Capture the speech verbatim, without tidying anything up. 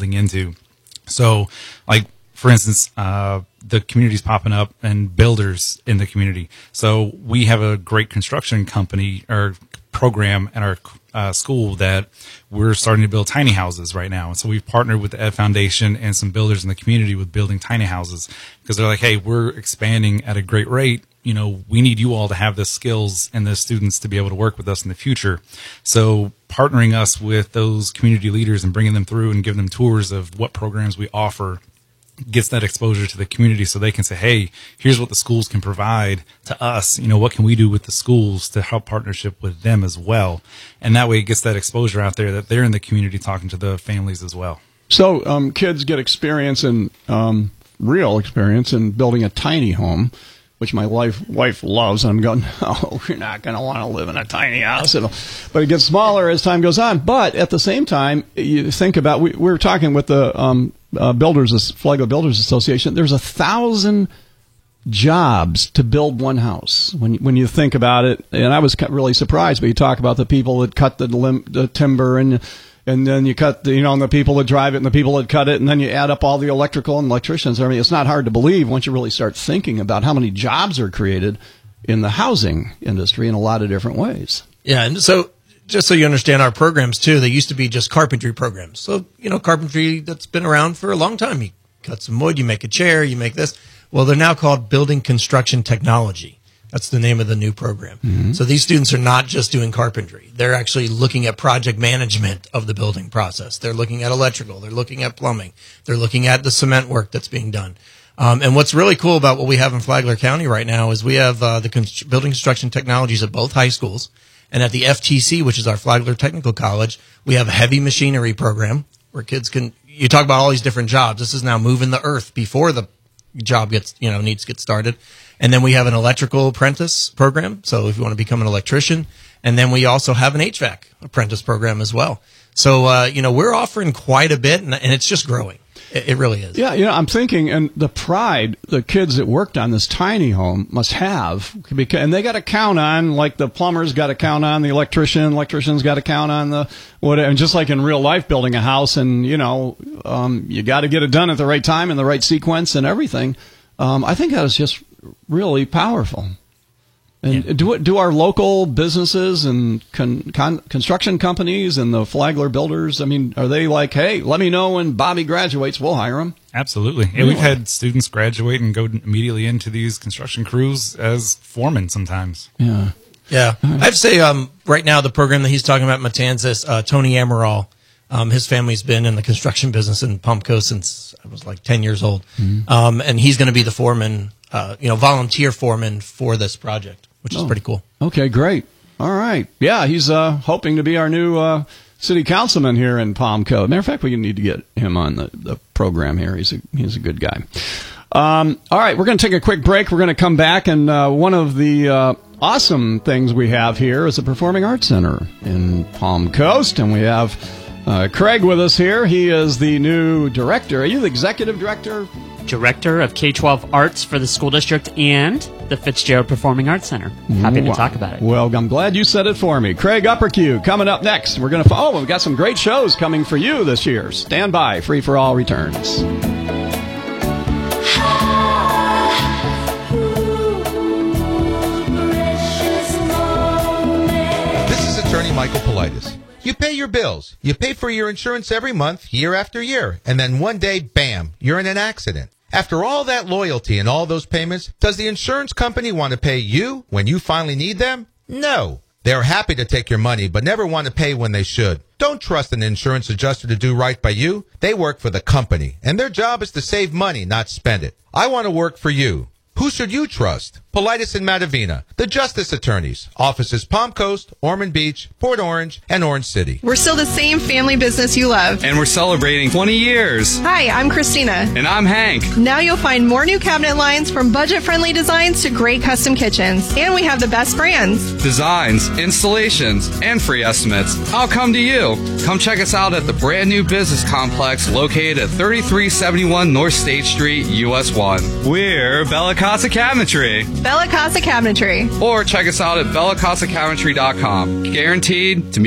building into. So, like, for instance, uh, the community's popping up and builders in the community. So we have a great construction company or program at our uh, school that we're starting to build tiny houses right now. And so we've partnered with the Ed Foundation and some builders in the community with building tiny houses because they're like, hey, we're expanding at a great rate. You know, we need you all to have the skills and the students to be able to work with us in the future. So partnering us with those community leaders and bringing them through and giving them tours of what programs we offer gets that exposure to the community so they can say, hey, here's what the schools can provide to us. You know, what can we do with the schools to help partnership with them as well? And that way it gets that exposure out there that they're in the community talking to the families as well. So um, kids get experience and um, real experience in building a tiny home, which my wife, wife loves. And I'm going, no, you're not going to want to live in a tiny house. It'll, but it gets smaller as time goes on. But at the same time, you think about, we, we were talking with the um, uh, Builders, Flagler Builders Association, there's a thousand jobs to build one house. When, when you think about it, and I was really surprised, but you talk about the people that cut the, lim- the timber and And then you cut, the, you know, and the people that drive it and the people that cut it, and then you add up all the electrical and electricians. I mean, it's not hard to believe once you really start thinking about how many jobs are created in the housing industry in a lot of different ways. Yeah, and so just so you understand our programs, too, they used to be just carpentry programs. So, you know, carpentry that's been around for a long time. You cut some wood, you make a chair, you make this. Well, they're now called Building Construction Technology. That's the name of the new program. Mm-hmm. So these students are not just doing carpentry. They're actually looking at project management of the building process. They're looking at electrical. They're looking at plumbing. They're looking at the cement work that's being done. Um, and what's really cool about what we have in Flagler County right now is we have uh, the const- building construction technologies at both high schools. And at the F T C, which is our Flagler Technical College, we have a heavy machinery program where kids can, you talk about all these different jobs. This is now moving the earth before the job gets, you know, needs to get started. And then we have an electrical apprentice program. So if you want to become an electrician, and then we also have an H V A C apprentice program as well. So, uh, you know, we're offering quite a bit, and, and it's just growing. It, it really is. Yeah, you know, I'm thinking, and the pride the kids that worked on this tiny home must have, because, and they got to count on, like the plumber's got to count on the electrician, electrician's got to count on the, what, and just like in real life building a house, and, you know, um, you got to get it done at the right time in the right sequence and everything. Um, I think that is just really powerful. And yeah. do do our local businesses and con, con, construction companies and the Flagler builders, I mean, are they like, hey, let me know when Bobby graduates, we'll hire him? Absolutely. Yeah, we've had students graduate and go immediately into these construction crews as foremen sometimes. Yeah. Yeah. I'd say um, right now the program that he's talking about in Matanzas, uh, Tony Amaral, Um, his family's been in the construction business in Palmco since I was like ten years old. Mm-hmm. Um, and he's going to be the foreman, uh, you know, volunteer foreman for this project, which oh. is pretty cool. Okay, great. All right. Yeah, he's uh, hoping to be our new uh, city councilman here in Palmco. Matter of fact, we need to get him on the, the program here. He's a, he's a good guy. Um, all right, we're going to take a quick break. We're going to come back, and uh, one of the uh, awesome things we have here is the Performing Arts Center in Palm Coast, and we have Uh, Craig with us here. He is the new director. Are you the executive director? Director of K twelve Arts for the school district and the Fitzgerald Performing Arts Center. Happy wow. to talk about it. Well, I'm glad you said it for me. Craig Uppercue coming up next. We're going to. Oh, we've got some great shows coming for you this year. Stand by. Free for All returns. This is attorney Michael Politis. You pay your bills. You pay for your insurance every month, year after year. And then one day, bam, you're in an accident. After all that loyalty and all those payments, does the insurance company want to pay you when you finally need them? No. They're happy to take your money, but never want to pay when they should. Don't trust an insurance adjuster to do right by you. They work for the company, and their job is to save money, not spend it. I want to work for you. Who should you trust? Politis and Matavina, the Justice Attorneys, offices Palm Coast, Ormond Beach, Port Orange, and Orange City. We're still the same family business you love. And we're celebrating twenty years. Hi, I'm Christina. And I'm Hank. Now you'll find more new cabinet lines from budget-friendly designs to great custom kitchens. And we have the best brands. Designs, installations, and free estimates. I'll come to you. Come check us out at the brand new business complex located at thirty-three seventy-one North State Street, U S one. We're Bella Casa Cabinetry. Bella Casa Cabinetry. Or check us out at bella casa cabinetry dot com. Guaranteed to